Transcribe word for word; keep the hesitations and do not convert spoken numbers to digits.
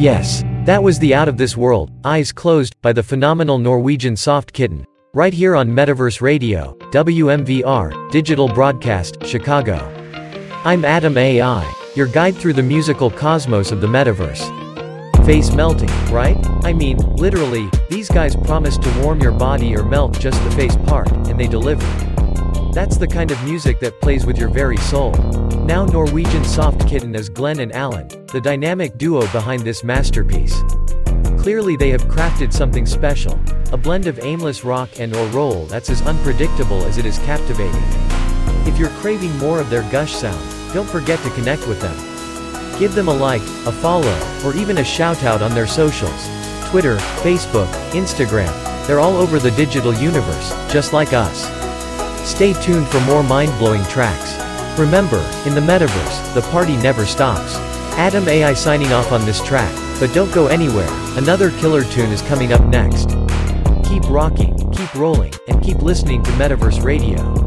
Yes, that was the Out of This World, Eyes Closed, by the phenomenal Norwegian Soft Kitten. Right here on Metaverse Radio, W M V R, Digital Broadcast, Chicago. I'm Adam A I, your guide through the musical cosmos of the metaverse. Face melting, right? I mean, literally, these guys promise to warm your body or melt just the face part, and they deliver. That's the kind of music that plays with your very soul. Now Norwegian Soft Kitten as Glenn and Alan, the dynamic duo behind this masterpiece. Clearly they have crafted something special, a blend of aimless rock and or roll that's as unpredictable as it is captivating. If you're craving more of their gush sound, don't forget to connect with them. Give them a like, a follow, or even a shout out on their socials. Twitter, Facebook, Instagram, they're all over the digital universe, just like us. Stay tuned for more mind-blowing tracks. Remember, in the metaverse, the party never stops. Adam A I signing off on this track, but don't go anywhere, another killer tune is coming up next. Keep rocking, keep rolling, and keep listening to Metaverse Radio.